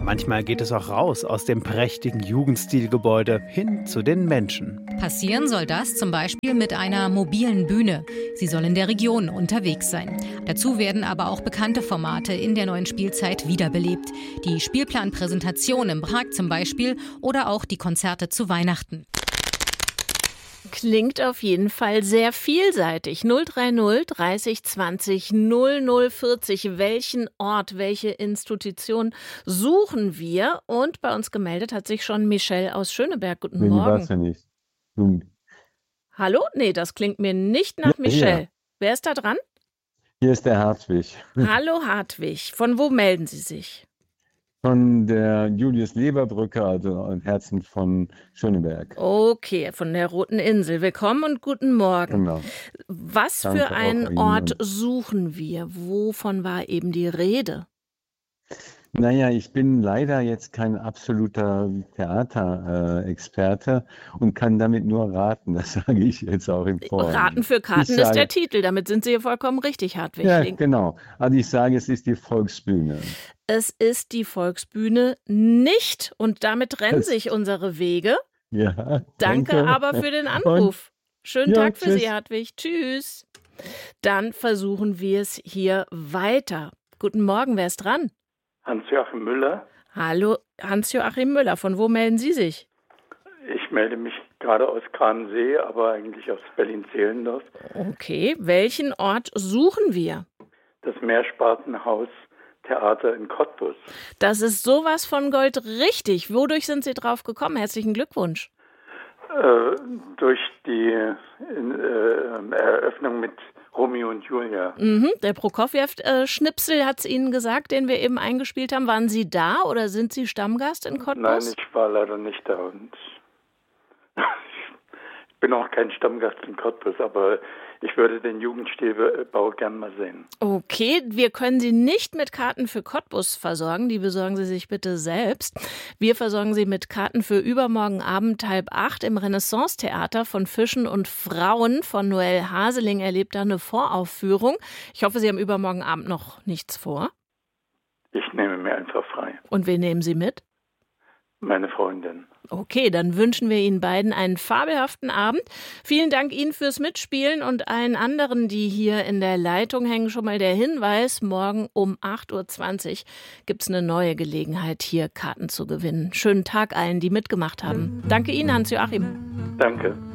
Manchmal geht es auch raus aus dem prächtigen Jugendstilgebäude hin zu den Menschen. Passieren soll das zum Beispiel mit einer mobilen Bühne. Sie soll in der Region unterwegs sein. Dazu werden aber auch bekannte Formate in der neuen Spielzeit wiederbelebt. Die Spielplanpräsentation im Park zum Beispiel oder auch die Konzerte zu Weihnachten. Klingt auf jeden Fall sehr vielseitig. 030 30 20 0040. Welchen Ort, welche Institution suchen wir? Und bei uns gemeldet hat sich schon Michelle aus Schöneberg. Guten Morgen. Die war's ja nicht. Hallo? Nee, das klingt mir nicht nach Michelle. Ja. Wer ist da dran? Hier ist der Hartwig. Hallo Hartwig. Von wo melden Sie sich? Von der Julius-Leber-Brücke, also im Herzen von Schöneberg. Okay, von der Roten Insel. Willkommen und guten Morgen. Genau. Was Danke für auch einen Ihnen. Ort suchen wir? Wovon war eben die Rede? Naja, ich bin leider jetzt kein absoluter Theaterexperte und kann damit nur raten. Das sage ich jetzt auch im Voraus. Raten für Karten ist der Titel. Damit sind Sie hier vollkommen richtig, Hartwig. Ja, genau. Also ich sage, es ist die Volksbühne. Es ist die Volksbühne nicht. Und damit trennen sich unsere Wege. Ja, Danke aber für den Anruf. Schönen Ja, Tag für tschüss. Sie, Hartwig. Tschüss. Dann versuchen wir es hier weiter. Guten Morgen, wer ist dran? Hans-Joachim Müller. Hallo, Hans-Joachim Müller. Von wo melden Sie sich? Ich melde mich gerade aus Kranensee, aber eigentlich aus Berlin-Zehlendorf. Okay, welchen Ort suchen wir? Das Mehrspartenhaus Theater in Cottbus. Das ist sowas von Gold richtig. Wodurch sind Sie drauf gekommen? Herzlichen Glückwunsch. Durch die Eröffnung mit Romeo und Julia. Der Prokofjew-Schnipsel hat es Ihnen gesagt, den wir eben eingespielt haben. Waren Sie da oder sind Sie Stammgast in Cottbus? Nein, ich war leider nicht da und ich bin auch kein Stammgast in Cottbus, aber ich würde den Jugendstilbau gern mal sehen. Okay, wir können Sie nicht mit Karten für Cottbus versorgen. Die besorgen Sie sich bitte selbst. Wir versorgen Sie mit Karten für übermorgen Abend 7:30 im Renaissance-Theater von Fischen und Frauen von Noel Haseling erlebt da eine Voraufführung. Ich hoffe, Sie haben übermorgen Abend noch nichts vor. Ich nehme mir einfach frei. Und wen nehmen Sie mit? Meine Freundin. Okay, dann wünschen wir Ihnen beiden einen fabelhaften Abend. Vielen Dank Ihnen fürs Mitspielen und allen anderen, die hier in der Leitung hängen, schon mal der Hinweis, morgen um 8:20 Uhr gibt es eine neue Gelegenheit, hier Karten zu gewinnen. Schönen Tag allen, die mitgemacht haben. Danke Ihnen, Hans-Joachim. Danke.